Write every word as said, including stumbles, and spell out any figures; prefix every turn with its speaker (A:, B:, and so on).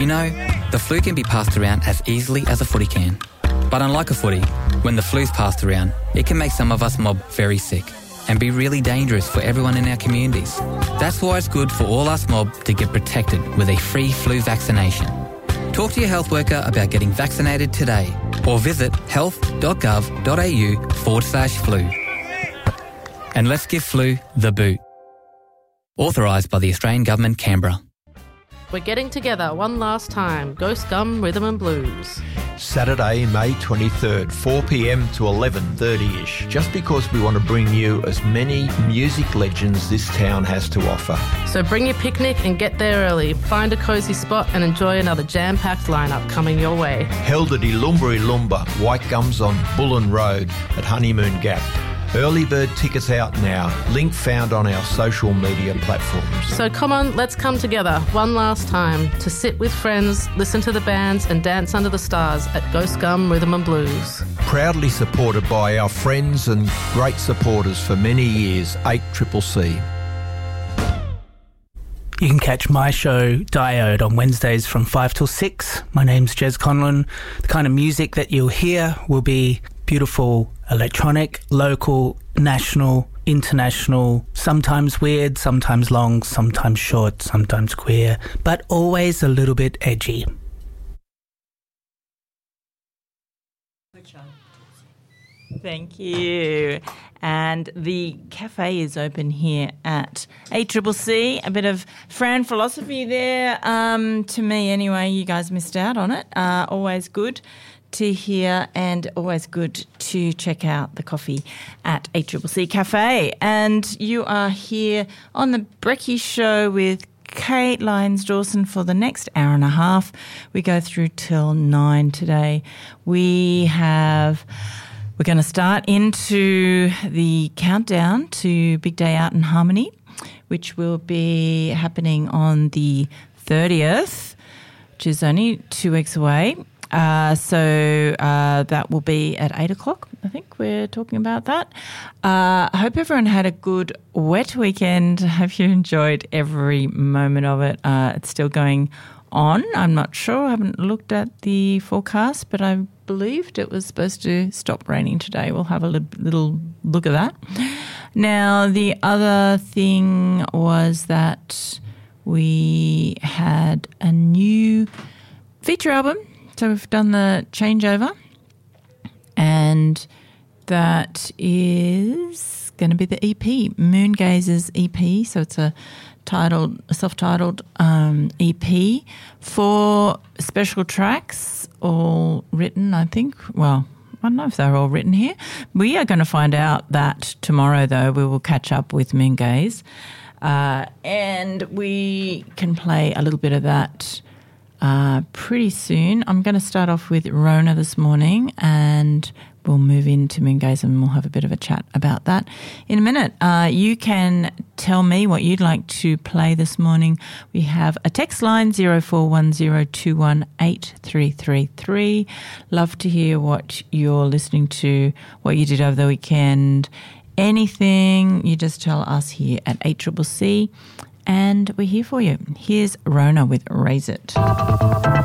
A: You know, the flu can be passed around as easily as a footy can. But unlike a footy, when the flu's passed around, it can make some of us mob very sick and be really dangerous for everyone in our communities. That's why it's good for all us mob to get protected with a free flu vaccination. Talk to your health worker about getting vaccinated today or visit health.gov.au forward slash flu. And let's give flu the boot. Authorised by the Australian Government, Canberra.
B: We're getting together one last time. Ghost Gum Rhythm and Blues.
C: Saturday, May twenty-third, four p m to eleven thirty-ish, just because we want to bring you as many music legends this town has to offer.
B: So bring your picnic and get there early. Find a cosy spot and enjoy another jam-packed lineup coming your way.
C: Held at Ilumbri Lumba, White Gums on Bullen Road at Honeymoon Gap. Early bird tickets out now. Link found on our social media platforms.
B: So come on, let's come together one last time to sit with friends, listen to the bands and dance under the stars at Ghost Gum Rhythm and Blues.
C: Proudly supported by our friends and great supporters for many years, eight C C C.
D: You can catch my show, Diode, on Wednesdays from five till six. My name's Jez Conlon. The kind of music that you'll hear will be beautiful electronic, local, national, international, sometimes weird, sometimes long, sometimes short, sometimes queer, but always a little bit edgy.
E: Thank you. And the cafe is open here at A C C C. A bit of Fran philosophy there. Um, to me, anyway, you guys missed out on it. Uh, always good to hear and always good to check out the coffee at A C C C Cafe. And you are here on the Brekkie Show with Kate Lyons Dawson for the next hour and a half. We go through till nine today. We have... We're going to start into the countdown to Big Day Out in Harmony, which will be happening on the thirtieth, which is only two weeks away. Uh, so uh, that will be at eight o'clock, I think we're talking about that. Uh, I hope everyone had a good wet weekend. Have you enjoyed every moment of it? Uh, it's still going on. I'm not sure. I haven't looked at the forecast, but I believed it was supposed to stop raining today. We'll have a li- little look at that. Now, the other thing was that we had a new feature album. So we've done the changeover, and that is going to be the E P, Moongazer's E P. So it's a titled, a self-titled um, E P, four special tracks, all written, I think. Well, I don't know if they're all written here. We are going to find out that tomorrow, though. We will catch up with Moongaze, uh, and we can play a little bit of that uh, pretty soon. I'm going to start off with Rona this morning, and we'll move into Moongaze and we'll have a bit of a chat about that in a minute. Uh, you can tell me what you'd like to play this morning. We have a text line, zero four one zero two one eight three three three. Love to hear what you're listening to, what you did over the weekend, anything. You just tell us here at A C C C, and we're here for you. Here's Rona with Raise It.